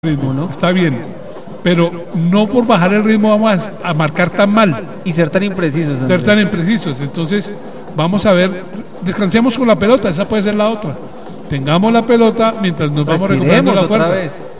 ritmo, ¿no? Está bien, pero no por bajar el ritmo vamos a marcar tan mal. Y ser tan imprecisos. Andrés. Ser tan imprecisos. Entonces, vamos a ver, descansemos con la pelota, esa puede ser la otra. Tengamos la pelota mientras nos vamos recuperando la fuerza.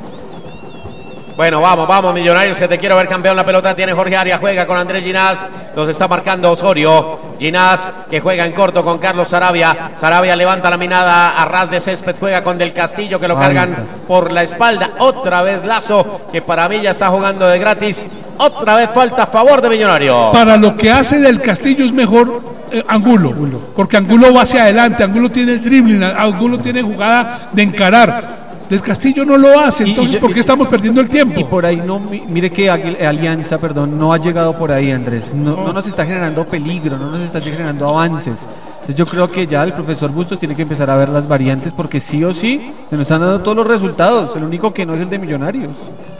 Bueno, vamos, Millonarios, que te quiero ver campeón. La pelota tiene Jorge Arias, juega con Andrés Ginás, los está marcando Osorio. Ginás, que juega en corto con Carlos Saravia. Saravia levanta la mirada a ras de césped, juega con Del Castillo, que lo cargan por la espalda. Otra vez Lazo, que para mí ya está jugando de gratis. Otra vez falta a favor de Millonarios. Para lo que hace Del Castillo es mejor Angulo, porque Angulo va hacia adelante, Angulo tiene el dribbling, Angulo tiene jugada de encarar. Del Castillo no lo hace, entonces ¿por qué estamos perdiendo el tiempo? Y por ahí no, mire que Alianza, no ha llegado por ahí, Andrés. No nos está generando peligro, no nos está generando avances. Entonces yo creo que ya el profesor Bustos tiene que empezar a ver las variantes, porque sí o sí se nos están dando todos los resultados. El único que no es el de Millonarios.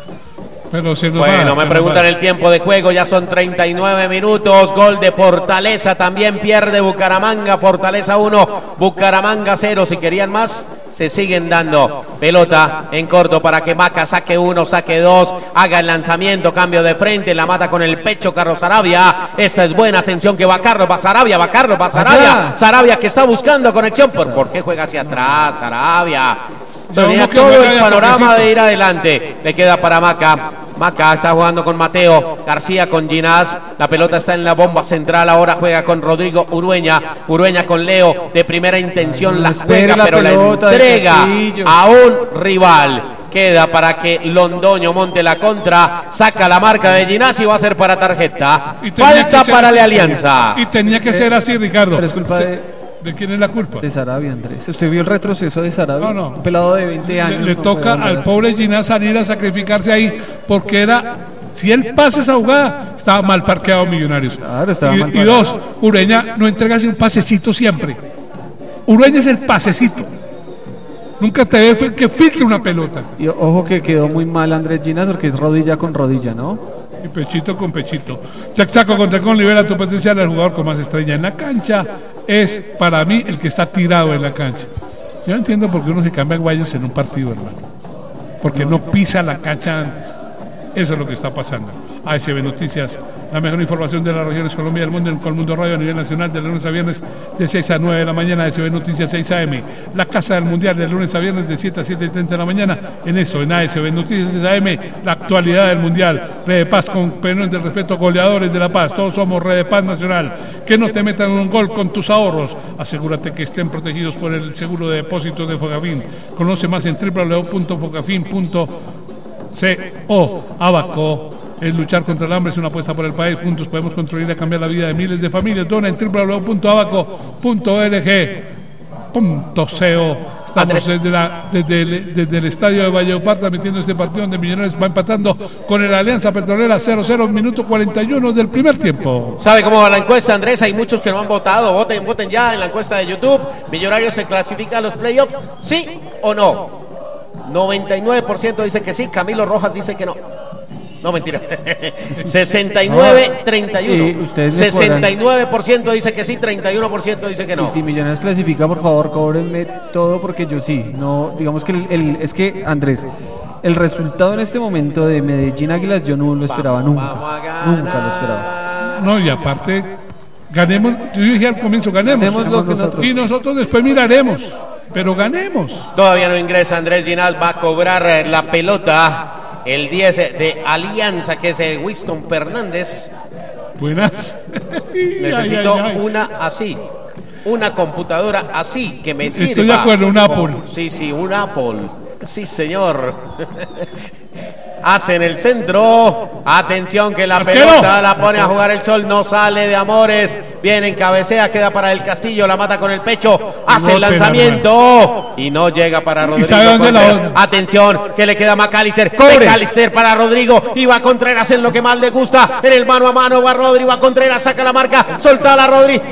Pero bueno, me preguntan el tiempo de juego, ya son 39 minutos, gol de Fortaleza, también pierde Bucaramanga, Fortaleza 1, Bucaramanga 0, si querían más, se siguen dando. Pelota en corto para que Maca saque 1, saque 2, haga el lanzamiento, cambio de frente, la mata con el pecho Carlos Saravia, esta es buena, atención que va Carlos, va Saravia, Saravia que está buscando conexión, ¿por qué juega hacia atrás Saravia? Tenía todo el panorama de ir adelante, le queda para Maca. Maca está jugando con Mateo García, con Ginás, la pelota está en la bomba central, ahora juega con Rodrigo Urueña con Leo, de primera intención la juega, pero la entrega a un rival. Queda para que Londoño monte la contra, saca la marca de Ginás y va a ser para tarjeta. Falta para la Alianza. Y tenía que ser así, Ricardo. Pero es culpa ¿De quién es la culpa? De Saravia, Andrés. ¿Usted vio el retroceso de Saravia? No. Un pelado de 20 años. Le toca al pobre Ginás salir a sacrificarse ahí, porque si él pasa esa jugada, estaba mal parqueado Millonarios. Claro, estaba mal parqueado. Y dos, Ureña no entrega así un pasecito siempre. Ureña es el pasecito. Nunca te ve que filtre una pelota. Y ojo que quedó muy mal Andrés Ginás, porque es rodilla con rodilla, ¿no? Y pechito con pechito. Texaco con Tecón libera tu potencial. El jugador con más estrella en la cancha es para mí el que está tirado en la cancha. Yo no entiendo por qué uno se cambia guayos en un partido, hermano. Porque no pisa la cancha antes. Eso es lo que está pasando. ASB Noticias, la mejor información de las regiones Colombia y del mundo en Colmundo Radio a nivel nacional, de lunes a viernes de 6 a 9 de la mañana. ASB Noticias 6 AM, la casa del mundial de lunes a viernes de 7 a 7:30 de la mañana. En eso, en ASB Noticias 6 AM, la actualidad del mundial. Red de Paz con penón de respeto, goleadores de La Paz. Todos somos Red de Paz Nacional. Que no te metan un gol con tus ahorros. Asegúrate que estén protegidos por el seguro de depósitos de Fogafín. Conoce más en www.fogafin.co. Abaco. Es luchar contra el hambre, es una apuesta por el país. Juntos podemos construir y cambiar la vida de miles de familias. Dona en www.abaco.org.co. Estamos desde el estadio de Valledupar transmitiendo este partido donde Millonarios va empatando con el Alianza Petrolera 0-0, minuto 41 del primer tiempo. ¿Sabe cómo va la encuesta, Andrés? Hay muchos que no han votado. Voten ya en la encuesta de YouTube. ¿Millonarios se clasifica a los playoffs? ¿Sí o no? 99% dice que sí. Camilo Rojas dice que no. No, mentira. 69-31. 69% dice que sí, 31% dice que no. Y si Millonarios clasifica, por favor, cóbrenme todo, porque yo sí. No, digamos que es que, Andrés, el resultado en este momento de Medellín Águilas yo no lo esperaba nunca. Nunca lo esperaba. No, y aparte, ganemos. Yo dije al comienzo, ganemos lo que nosotros. Y nosotros después miraremos. Pero ganemos. Todavía no ingresa Andrés Ginás, va a cobrar la pelota. El 10 de Alianza, que es Winston Fernández. Buenas. Necesito una así. Una computadora así, que me sirva. Estoy de acuerdo, un Apple. Sí, un Apple. Sí, señor. Hace en el centro. Atención que la pelota la pone a jugar el Sol. No sale de Amores. Viene en cabecea, queda para Del Castillo. La mata con el pecho. Hace el lanzamiento. Y no llega para Rodrigo. Atención que le queda a McAllister. McAllister para Rodrigo. Y va Contreras en lo que más le gusta. En el mano a mano va Rodri. Va Contreras, saca la marca. Soltala Rodri.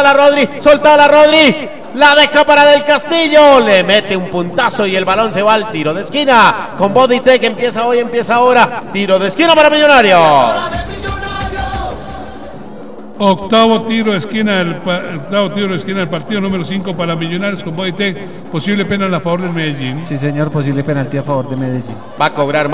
La deja para Del Castillo, le mete un puntazo y el balón se va al tiro de esquina. Con Bodytech empieza hoy, empieza ahora. Tiro de esquina para Millonarios. Octavo tiro de esquina del partido número 5 para Millonarios con Bodytech. Posible pena a favor del Medellín. Sí, señor, posible penalti a favor de Medellín. Va a cobrar